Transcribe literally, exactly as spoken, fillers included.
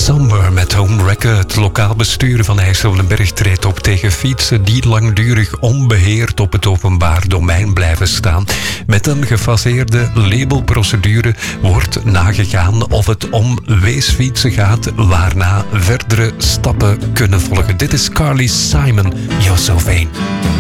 Somewhere met Home Wrecker. Het lokaal bestuur van IJsselenberg treedt op tegen fietsen die langdurig onbeheerd op het openbaar domein blijven staan. Met een gefaseerde labelprocedure wordt nagegaan of het om weesfietsen gaat, waarna verdere stappen kunnen volgen. Dit is Carly Simon, You're So Vain.